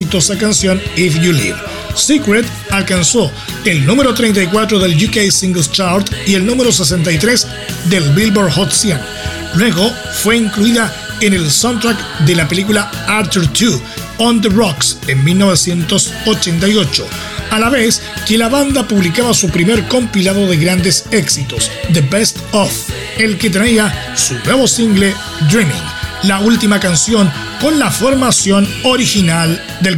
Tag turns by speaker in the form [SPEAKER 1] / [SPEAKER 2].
[SPEAKER 1] exitosa canción If You Live. Secret alcanzó el número 34 del UK Singles Chart y el número 63 del Billboard Hot 100. Luego fue incluida en el soundtrack de la película Arthur II, On the Rocks, en 1988, a la vez que la banda publicaba su primer compilado de grandes éxitos, The Best Of, el que traía su nuevo single Dreaming, la última canción con la formación original del